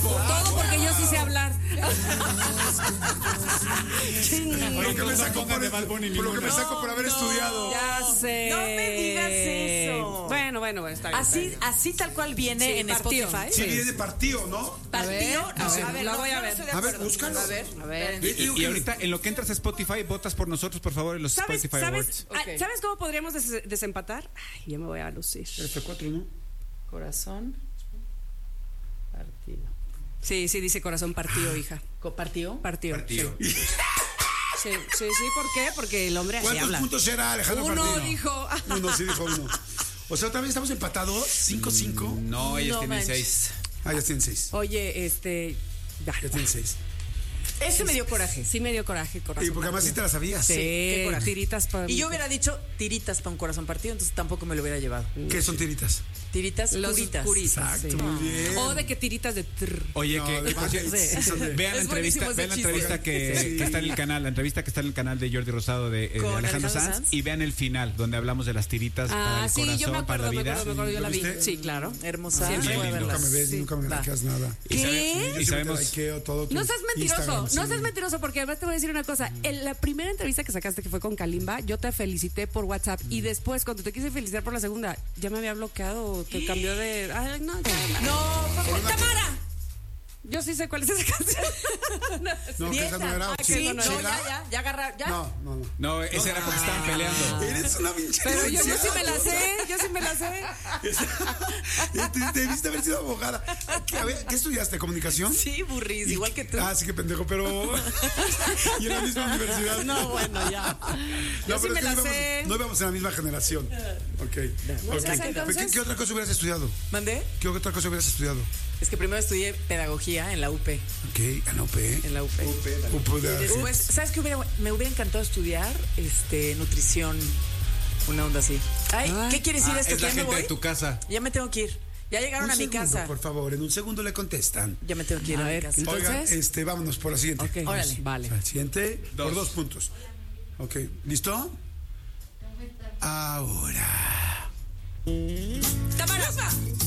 Todo porque yo sí sé hablar. Por lo que me saco por haber estudiado. Ya sé. No me digas eso. Bueno, está bien. Así tal cual viene en partido. Spotify. Sí, viene de partido, ¿no? Partido. A ver, lo voy a ver. A ver, búscalo. A ver. Y ahorita, en lo que entras a Spotify, votas por nosotros, por favor, en los Spotify Awards. ¿Sabes cómo podríamos desempatar? Ay, ya me voy a lucir. F4, ¿no? Corazón. Partido. Sí, dice corazón partido, hija. ¿Partido? Partido. Sí, ¿por qué? Porque el hombre así ¿Cuántos habla. puntos era Alejandro Uno Partido? dijo. Sí, dijo uno. O sea, también estamos empatados, 5-5. No, ellos No tienen manches. 6. Ah, ya tienen 6. Oye, Ya tienen 6. Ese me dio coraje. Sí me dio coraje, corazón. Y porque además sí te la sabías. Sí, qué coraje. tiritas para Y yo hubiera dicho tiritas para un corazón partido, entonces tampoco me lo hubiera llevado. ¿Qué son tiritas? Tiritas, Los curitas. curitas. Exacto, muy bien. O de que tiritas de trrr. Oye, No, que de Band-Aids. sí. Son de- Vean la Es buenísimo entrevista, ese vean la chiste. entrevista que está en el canal, la entrevista que está en el canal de Jordi Rosado de Con Alejandro Alejandro Sanz, Sanz. y vean el final donde hablamos de las tiritas para el Sí, corazón, yo me para la acuerdo, vida. yo la vi. viste? Sí, claro. Hermosa. Bien Voy a lindo. Nunca verlas. me ves, Sí. nunca me Va. likeas nada. Y ¿Qué? y sabemos Yo likeo todo tu No seas mentiroso, Instagram, no sí. seas mentiroso, porque además te voy a decir una cosa. En la primera entrevista que sacaste, que fue con Kalimba, yo te felicité por WhatsApp y después, cuando te quise felicitar por la segunda, ya me había bloqueado, te cambió de... Ay, no, ya. No, ¡Tamara! Yo sí sé cuál es esa canción. No, que esa no era. Sí, no, no, ¿Chela? ya agarra, ya. No. No, ese era porque estaban peleando. Eres una pinche. Pero yo sí me la sé, Debiste haber sido abogada. A ver, ¿qué estudiaste? ¿Comunicación? Sí, burris, igual que tú. Ah, sí, que pendejo, pero. Y en la misma universidad. No, bueno, ya. Yo sí pero me es la que sé. no íbamos en la misma generación. Ok. entonces- ¿Qué otra cosa hubieras estudiado? ¿Mandé? ¿Qué otra cosa hubieras estudiado? Es que primero estudié pedagogía en la UP. Ok, en la UP. En la UP. UP. Después, ¿sabes qué me hubiera encantado estudiar? Nutrición, una onda así. Ay, ¿qué quiere decir esto? Es ¿Que la ya me gente voy? de tu casa. Ya me tengo que ir. Ya llegaron a mi casa. Por favor, en un segundo le contestan. Ya me tengo que ir a, A mi ver, casa. entonces- Oigan, vámonos por la siguiente. Ok, Órale. vale. Al siguiente, por 2 2 puntos. Ok, ¿listo? Ahora. ¡Tamara!